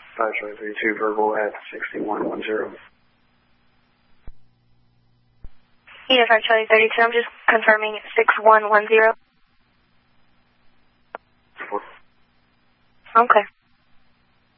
5 Charlie 32 verbal at 6110. Yeah, 5 Charlie 32, I'm just confirming 6110. Okay.